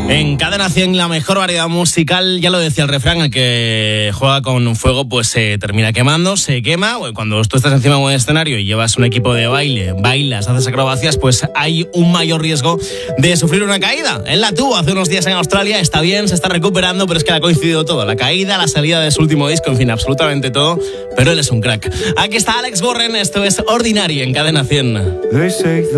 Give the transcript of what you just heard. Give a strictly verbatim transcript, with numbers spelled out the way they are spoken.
En Cadena cien, la mejor variedad musical, ya lo decía el refrán, el que juega con fuego pues se termina quemando, se quema. Cuando tú estás encima de un escenario y llevas un equipo de baile, bailas, haces acrobacias, pues hay un mayor riesgo de sufrir una caída. Él la tuvo hace unos días en Australia, está bien, se está recuperando, pero es que le ha coincidido todo, la caída, la salida de su último disco, en fin, absolutamente todo, pero él es un crack. Aquí está Alex Warren, esto es Ordinary en Cadena cien.